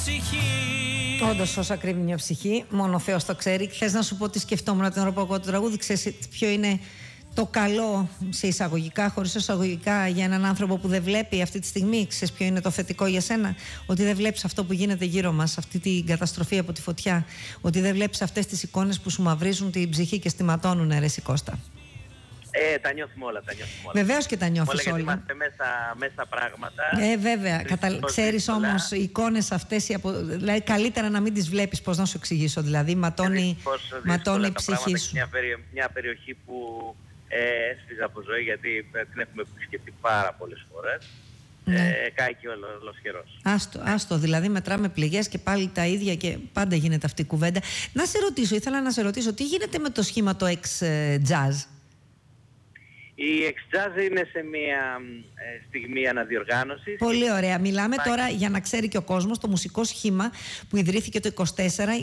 ψυχή. Όντως, όσα κρύβει μια ψυχή, μόνο ο Θεός το ξέρει. Θες να σου πω τι σκεφτόμουν την ώρα που ακούω το τραγούδι? Ξέρεις ποιο είναι το καλό, σε εισαγωγικά, χωρίς εισαγωγικά, για έναν άνθρωπο που δεν βλέπει αυτή τη στιγμή? Ξέρεις ποιο είναι το θετικό για σένα? Ότι δεν βλέπεις αυτό που γίνεται γύρω μας, αυτή την καταστροφή από τη φωτιά. Ότι δεν βλέπεις αυτές τις εικόνες που σου μαυρίζουν την ψυχή και στιματώνουν, ρε Κώστα. Τα νιώθουμε όλα, Βεβαίως και τα νιώθεις όλα. Γιατί είμαστε μέσα πράγματα. Βέβαια. Ξέρεις όμως, οι εικόνες αυτές, δηλαδή καλύτερα να μην τις βλέπεις, πώς να σου εξηγήσω, δηλαδή ματώνει η ψυχή σου. Μια περιοχή που έσφιζα από ζωή, γιατί την έχουμε επισκεφτεί πάρα πολλές φορές. Κάει όλος καιρός. Άστο, δηλαδή μετράμε πληγές και πάλι τα ίδια και πάντα γίνεται αυτή η κουβέντα. Ήθελα να σε ρωτήσω, τι γίνεται με το σχήμα το ex-jazz? Η ex-jazz είναι σε μια στιγμή αναδιοργάνωσης. Πολύ ωραία. Μιλάμε τώρα, για να ξέρει και ο κόσμος, το μουσικό σχήμα που ιδρύθηκε το 1924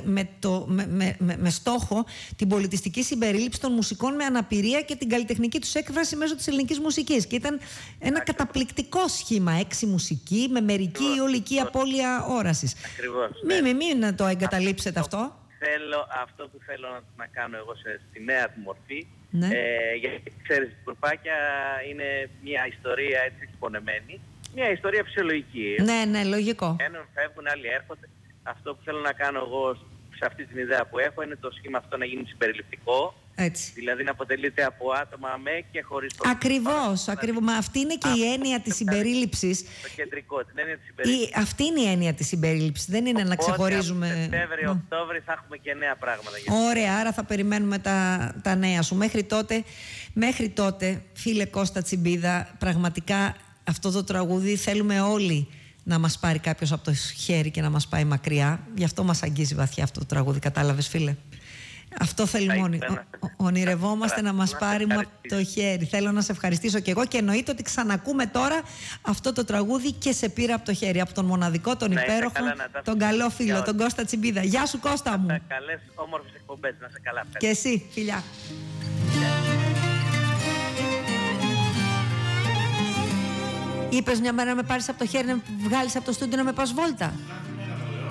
με στόχο την πολιτιστική συμπερίληψη των μουσικών με αναπηρία και την καλλιτεχνική τους έκφραση μέσω της ελληνικής μουσικής. Και ήταν ένα καταπληκτικό σχήμα, 6 μουσικοί με μερική ή ολική απώλεια όρασης. Ακριβώς. Μην το εγκαταλείψετε αυτό. Αυτό που θέλω να κάνω εγώ στη νέα του μορφή, ναι. Γιατί ξέρεις, η Κουρπάκια είναι μια ιστορία έτσι εκπονεμένη, μια ιστορία φυσιολογική. Ναι, λογικό. Φεύγουν, άλλοι έρχονται. Αυτό που θέλω να κάνω εγώ σε αυτή την ιδέα που έχω είναι το σχήμα αυτό να γίνει συμπεριληπτικό. Έτσι. Δηλαδή να αποτελείται από άτομα με και χωρίς το. Ακριβώς. Μα αυτή είναι και η έννοια της συμπερίληψης. Το κεντρικό, την έννοια της συμπερίληψης. Αυτή είναι η έννοια της συμπερίληψης. Δεν είναι να ξεχωρίζουμε. Σεπτέμβριο-Οκτώβριο θα έχουμε και νέα πράγματα. Ωραία, άρα θα περιμένουμε τα νέα σου. Μέχρι τότε, φίλε Κώστα Τσιμπίδα, πραγματικά αυτό το τραγούδι θέλουμε όλοι να μας πάρει κάποιος από το χέρι και να μας πάει μακριά. Γι' αυτό μας αγγίζει βαθιά αυτό το τραγούδι, κατάλαβες, φίλε? Αυτό θέλουμε όλοι. Ονειρευόμαστε να μας πάρει από το χέρι. Θέλω να σε ευχαριστήσω και εγώ και εννοείται ότι ξανακούμε τώρα αυτό το τραγούδι και σε πήρα από το χέρι. Από τον μοναδικό, τον υπέροχο, τον καλό φίλο, τον Κώστα Τσιμπίδα. Γεια σου, Κώστα μου. Καλές όμορφες εκπομπές, να σε καλά. Και εσύ, φιλιά. Είπες μια μέρα να με πάρεις από το χέρι, να με βγάλεις από το στούντιο να με πας βόλτα.